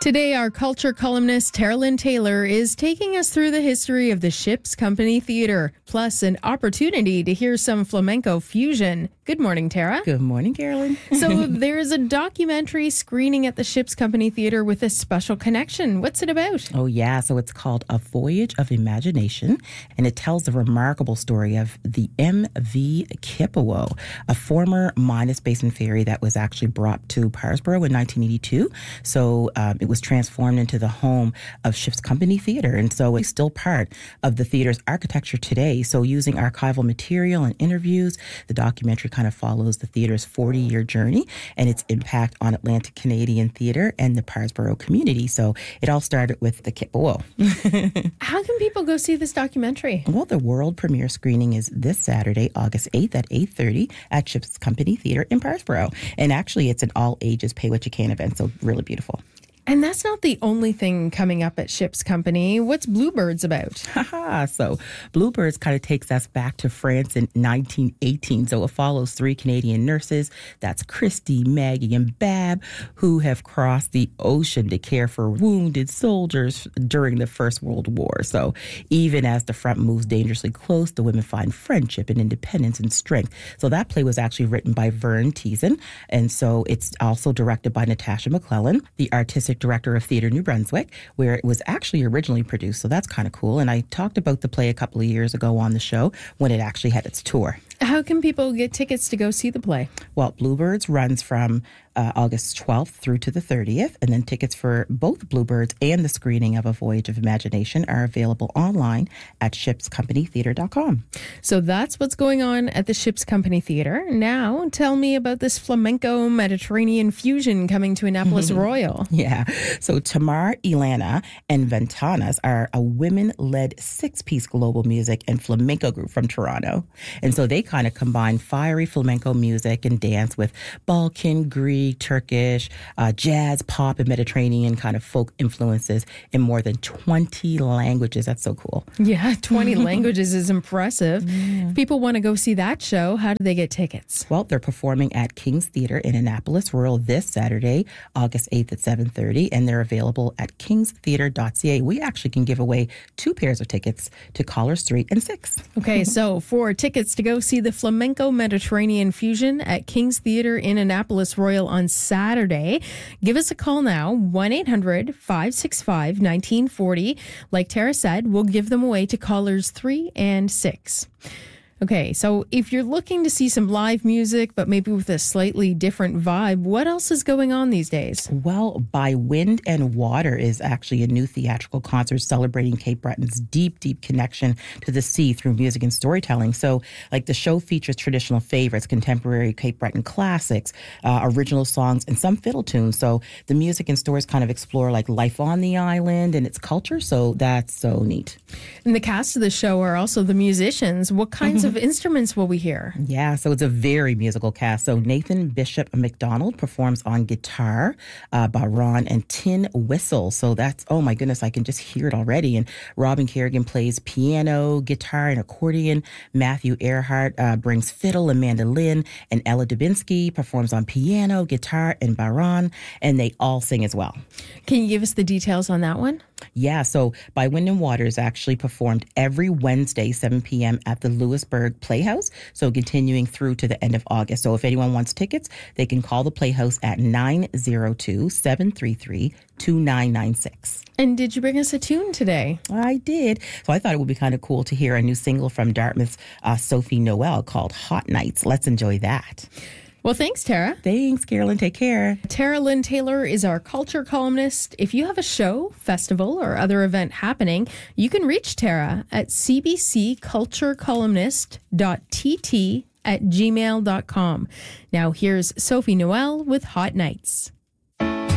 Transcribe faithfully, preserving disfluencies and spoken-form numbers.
Today, our culture columnist, Tara Lynn Taylor, is taking us through the history of the Ship's Company Theatre, plus an opportunity to hear some flamenco fusion. Good morning, Tara. Good morning, Carolyn. So there's a documentary screening at the Ship's Company Theatre with a special connection. What's it about? Oh, yeah. So it's called A Voyage of Imagination, and it tells the remarkable story of the M V Kippawo, a former Minas Basin ferry that was actually brought to Parsboro in nineteen eighty-two. So um, it was transformed into the home of Ship's Company Theatre, and so it's still part of the theatre's architecture today. So using archival material and interviews, the documentary kind of follows the theatre's forty-year journey and its impact on Atlantic Canadian theatre and the Parsboro community. So it all started with the Kippawo. How can people go see this documentary? Well, the world premiere screening is this Saturday, August eighth at eight thirty at Ship's Company Theatre in Parsboro. And actually, it's an all-ages pay-what-you-can event, so really beautiful. And that's not the only thing coming up at Ship's Company. What's Bluebirds about? Haha, so Bluebirds kind of takes us back to France in nineteen eighteen. So it follows three Canadian nurses, that's Christy, Maggie, and Bab, who have crossed the ocean to care for wounded soldiers during the First World War. So even as the front moves dangerously close, the women find friendship and independence and strength. So that play was actually written by Vern Teason, and so it's also directed by Natasha McClellan, the artistic director of Theatre New Brunswick, where it was actually originally produced. So that's kind of cool. And I talked about the play a couple of years ago on the show when it actually had its tour. How can people get tickets to go see the play? Well, Bluebirds runs from uh, August twelfth through to the thirtieth, and then tickets for both Bluebirds and the screening of A Voyage of Imagination are available online at ships company theatre dot com. So that's what's going on at the Ship's Company Theatre. Now, tell me about this flamenco Mediterranean fusion coming to Annapolis Royal. Yeah. So Tamar, Ilana, and Ventanas are a women-led six-piece global music and flamenco group from Toronto. And so they kind of combine fiery flamenco music and dance with Balkan, Greek, Turkish, uh, jazz, pop, and Mediterranean kind of folk influences in more than twenty languages. That's so cool. Yeah, twenty languages is impressive. Yeah. If people want to go see that show, how do they get tickets? Well, they're performing at King's Theatre in Annapolis Royal this Saturday, August eighth at seven thirty, and they're available at kings theatre dot c a. We actually can give away two pairs of tickets to callers three and six. Okay, so for tickets to go see the Flamenco Mediterranean Fusion at King's Theatre in Annapolis Royal on Saturday, give us a call now, one eight hundred five six five one nine four zero. Like Tara said, we'll give them away to callers three and six. Okay, so if you're looking to see some live music, but maybe with a slightly different vibe, what else is going on these days? Well, By Wind and Water is actually a new theatrical concert celebrating Cape Breton's deep, deep connection to the sea through music and storytelling. So, like, the show features traditional favorites, contemporary Cape Breton classics, uh, original songs, and some fiddle tunes. So the music and stories kind of explore, like, life on the island and its culture. So that's so neat. And the cast of the show are also the musicians. What kinds of instruments will we hear? Yeah, so it's a very musical cast. So Nathan Bishop McDonald performs on guitar, uh, baron, and tin whistle. So that's, oh my goodness, I can just hear it already. And Robin Kerrigan plays piano, guitar, and accordion. Matthew Earhart uh, brings fiddle and mandolin. And Ella Dubinsky performs on piano, guitar, and baron. And they all sing as well. Can you give us the details on that one? Yeah, so By Wind and Water is actually performed every Wednesday, seven p.m. at the Lewisburg Playhouse, so continuing through to the end of August. So if anyone wants tickets, they can call the Playhouse at nine zero two, seven three three, two nine nine six. And did you bring us a tune today? I did. So I thought it would be kind of cool to hear a new single from Dartmouth's uh, Sophie Noel called Hot Nights. Let's enjoy that. Well, thanks, Tara. Thanks, Carolyn. Take care. Tara Lynn Taylor is our culture columnist. If you have a show, festival, or other event happening, you can reach Tara at c b c culture columnist dot t t at gmail dot com. Now here's Sophie Noel with Hot Nights.